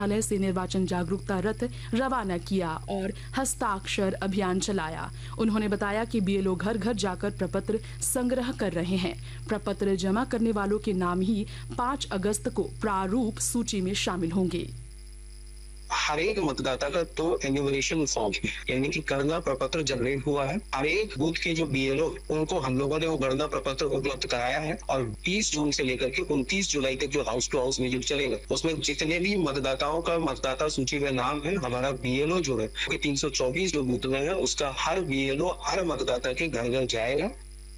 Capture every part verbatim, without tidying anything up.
न्यायालय से निर्वाचन जागरूकता रथ रवाना किया और हस्ताक्षर अभियान चलाया। उन्होंने बताया कि बीएलओ घर घर जाकर प्रपत्र संग्रह कर रहे हैं। प्रपत्र जमा करने वालों के नाम ही पाँच अगस्त को प्रारूप सूची में शामिल होंगे। हर एक मतदाता का तो एन्यूमरेशन फॉर्म यानी कि गणना प्रपत्र जनरेट हुआ है। हर एक बूथ के जो बीएलओ उनको हम लोगों ने वो गणना प्रपत्र उपलब्ध कराया है और बीस जून से लेकर के उनतीस जुलाई तक जो हाउस टू हाउस विजिट चलेगा उसमें जितने भी मतदाताओं का मतदाता सूची में नाम है, हमारा बीएलओ जो है तीन सौ चौबीस जो बूथ में है उसका हर बीएलओ हर मतदाता के घर घर जाएगा।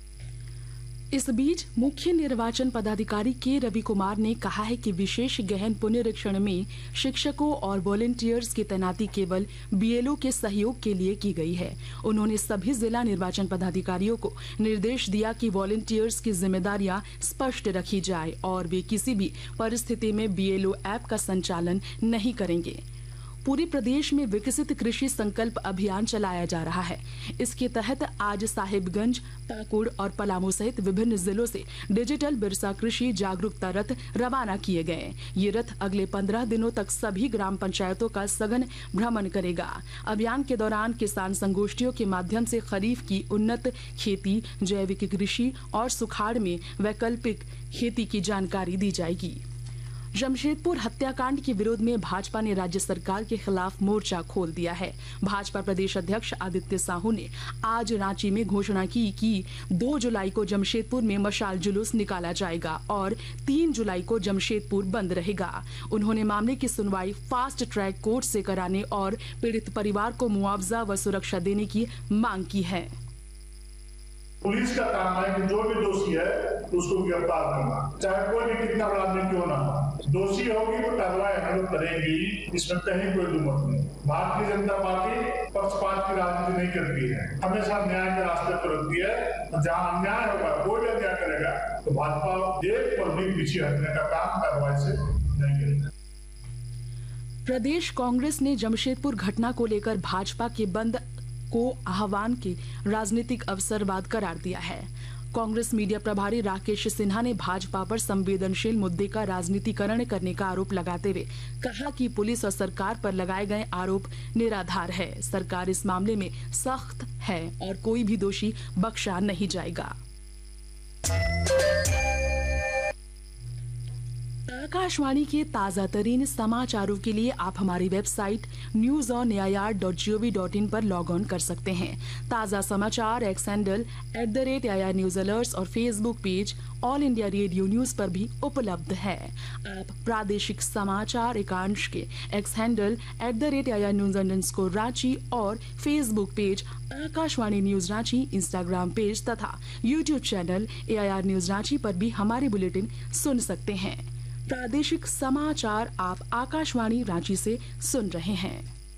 इस बीच मुख्य निर्वाचन पदाधिकारी के रवि कुमार ने कहा है कि विशेष गहन पुनरीक्षण में शिक्षकों और वॉलंटियर्स की तैनाती केवल बीएलओ के सहयोग के लिए की गई है। उन्होंने सभी जिला निर्वाचन पदाधिकारियों को निर्देश दिया कि वॉलंटियर्स की जिम्मेदारियां स्पष्ट रखी जाए और वे किसी भी परिस्थिति में बीएलओ ऐप का संचालन नहीं करेंगे। पूरे प्रदेश में विकसित कृषि संकल्प अभियान चलाया जा रहा है। इसके तहत आज साहिबगंज, पाकुड़ और पलामू सहित विभिन्न जिलों से डिजिटल बिरसा कृषि जागरूकता रथ रवाना किए गए। ये रथ अगले पंद्रह दिनों तक सभी ग्राम पंचायतों का सघन भ्रमण करेगा। अभियान के दौरान किसान संगोष्ठियों के माध्यम से खरीफ की उन्नत खेती, जैविक कृषि और सुखाड़ में वैकल्पिक खेती की जानकारी दी जाएगी। जमशेदपुर हत्याकांड के विरोध में भाजपा ने राज्य सरकार के खिलाफ मोर्चा खोल दिया है। भाजपा प्रदेश अध्यक्ष आदित्य साहू ने आज रांची में घोषणा की कि दो जुलाई को जमशेदपुर में मशाल जुलूस निकाला जाएगा और तीन जुलाई को जमशेदपुर बंद रहेगा। उन्होंने मामले की सुनवाई फास्ट ट्रैक कोर्ट से कराने और पीड़ित परिवार को मुआवजा व सुरक्षा देने की मांग की है। पुलिस का काम है कि जो भी दोषी है उसको गिरफ्तार करना, चाहे कोई भी कितना बड़ा आदमी क्यों ना हो। दोषी होगी तो कार्रवाई हम लोग करेंगी, इसमें कहीं कोई दुमत नहीं। भारतीय जनता पार्टी पक्षपात की राजनीति नहीं करती है, हमेशा न्याय के रास्ते पर रखती है। जहाँ अन्याय होगा, कोई भी अन्याय करेगा तो भाजपा एक पर भी पीछे हटने का काम कार्रवाई से नहीं करेगा। प्रदेश कांग्रेस ने जमशेदपुर घटना को लेकर भाजपा के बंद को आह्वान के राजनीतिक अवसरवाद करार दिया है। कांग्रेस मीडिया प्रभारी राकेश सिन्हा ने भाजपा पर संवेदनशील मुद्दे का राजनीतिकरण करने का आरोप लगाते हुए कहा कि पुलिस और सरकार पर लगाए गए आरोप निराधार है। सरकार इस मामले में सख्त है और कोई भी दोषी बख्शा नहीं जाएगा। आकाशवाणी के ताजा तरीन समाचारों के लिए आप हमारी website news on A I R dot G O V dot in पर लॉग ऑन कर सकते हैं। ताजा समाचार x handle at the rate A I R news alerts और Facebook page all India radio news पर भी उपलब्ध है। आप प्रादेशिक समाचार एकांश के x handle at the rate A I R news underscore Ranchi और Facebook page Akashvani news Ranchi, Instagram page तथा YouTube channel A I R news Ranchi पर भी हमारे बुलेटिन सुन सकते हैं। प्रादेशिक समाचार आप आकाशवाणी रांची से सुन रहे हैं।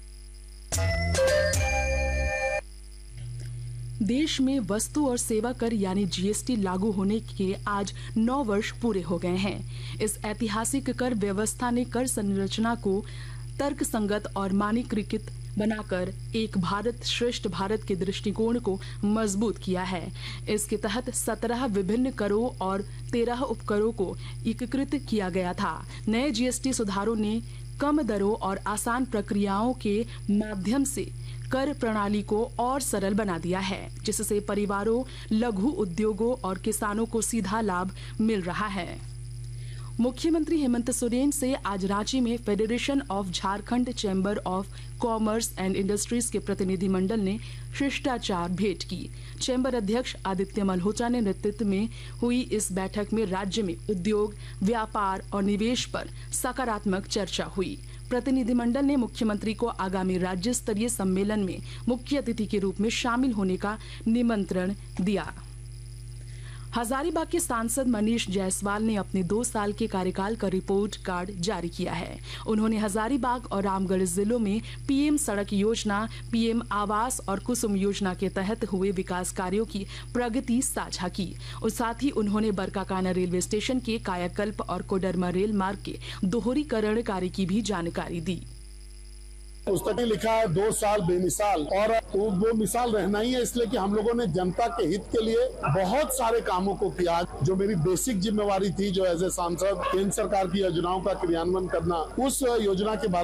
देश में वस्तु और सेवा कर यानी जी एस टी लागू होने के आज नौ वर्ष पूरे हो गए हैं। इस ऐतिहासिक कर व्यवस्था ने कर संरचना को तर्कसंगत और मानकीकृत बनाकर एक भारत श्रेष्ठ भारत के दृष्टिकोण को मजबूत किया है। इसके तहत सत्रह विभिन्न करों और तेरह उपकरों को एकीकृत किया गया था। नए जी एस टी सुधारों ने कम दरों और आसान प्रक्रियाओं के माध्यम से कर प्रणाली को और सरल बना दिया है, जिससे परिवारों, लघु उद्योगों और किसानों को सीधा लाभ मिल रहा है। मुख्यमंत्री हेमंत सोरेन से आज रांची में federation of Jharkhand chamber of commerce and industries के प्रतिनिधिमंडल ने शिष्टाचार भेंट की। चैम्बर अध्यक्ष आदित्य मल्होत्रा ने नेतृत्व में हुई इस बैठक में राज्य में उद्योग, व्यापार और निवेश पर सकारात्मक चर्चा हुई। प्रतिनिधिमंडल ने मुख्यमंत्री को आगामी राज्य स्तरीय सम्मेलन में मुख्य अतिथि के रूप में शामिल होने का निमंत्रण दिया। हजारीबाग के सांसद मनीष जायसवाल ने अपने दो साल के कार्यकाल का रिपोर्ट कार्ड जारी किया है। उन्होंने हजारीबाग और रामगढ़ जिलों में पीएम सड़क योजना, पीएम आवास और कुसुम योजना के तहत हुए विकास कार्यों की प्रगति साझा की और साथ ही उन्होंने बरकाकाना रेलवे स्टेशन के कायाकल्प और कोडरमा रेल मार्ग के दोहरीकरण कार्य की भी जानकारी दी। पुस्तक में लिखा है दो साल बेमिसाल, और वो, वो मिसाल रहना ही है इसलिए कि हम लोगों ने जनता के हित के लिए बहुत सारे कामों को किया। जो मेरी बेसिक जिम्मेवारी थी जो एज ए सांसद केंद्र सरकार की योजनाओं का क्रियान्वयन करना, उस योजना के बाद